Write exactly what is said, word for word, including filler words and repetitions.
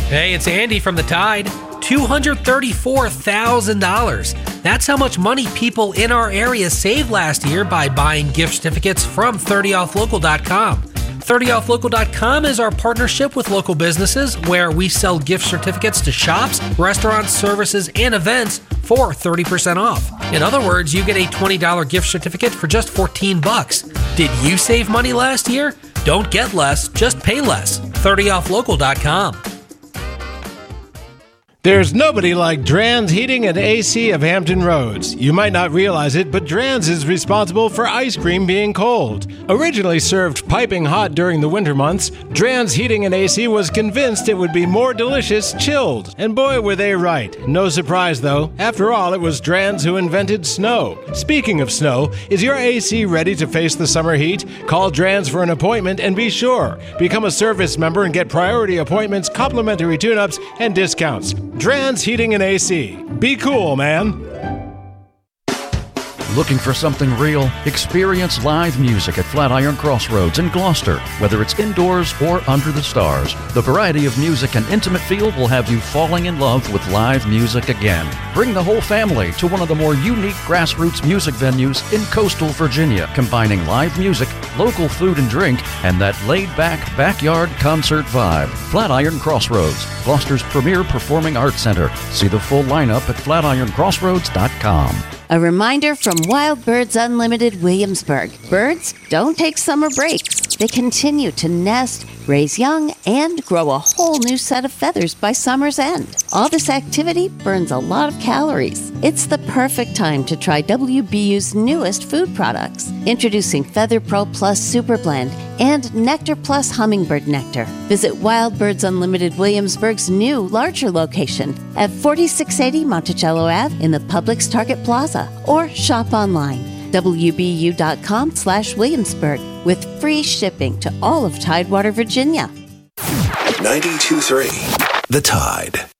Hey, it's Andy from The Tide. two hundred thirty-four thousand dollars. That's how much money people in our area saved last year by buying gift certificates from thirty off local dot com. thirty off local dot com is our partnership with local businesses where we sell gift certificates to shops, restaurants, services, and events for thirty percent off. In other words, you get a twenty dollars gift certificate for just fourteen bucks. Did you save money last year? Don't get less, just pay less. thirty off local dot com. There's nobody like Drans Heating and A C of Hampton Roads. You might not realize it, but Drans is responsible for ice cream being cold. Originally served piping hot during the winter months, Drans Heating and A C was convinced it would be more delicious chilled. And boy, were they right. No surprise, though. After all, it was Drans who invented snow. Speaking of snow, is your A C ready to face the summer heat? Call Drans for an appointment and be sure. Become a service member and get priority appointments, complimentary tune-ups, and discounts. Drans Heating and A C. Be cool, man. Looking for something real? Experience live music at Flatiron Crossroads in Gloucester. Whether it's indoors or under the stars, the variety of music and intimate feel will have you falling in love with live music again. Bring the whole family to one of the more unique grassroots music venues in coastal Virginia, combining live music, local food and drink, and that laid-back backyard concert vibe. Flatiron Crossroads, Gloucester's premier performing arts center. See the full lineup at flatiron crossroads dot com. A reminder from Wild Birds Unlimited Williamsburg. Birds don't take summer breaks. They continue to nest, raise young, and grow a whole new set of feathers by summer's end. All this activity burns a lot of calories. It's the perfect time to try W B U's newest food products. Introducing Feather Pro Plus Super Blend and Nectar Plus Hummingbird Nectar. Visit Wild Birds Unlimited Williamsburg's new, larger location at forty-six eighty Monticello Avenue in the Publix Target Plaza, or shop online, W B U dot com slash Williamsburg, with free shipping to all of Tidewater, Virginia. ninety-two point three The Tide.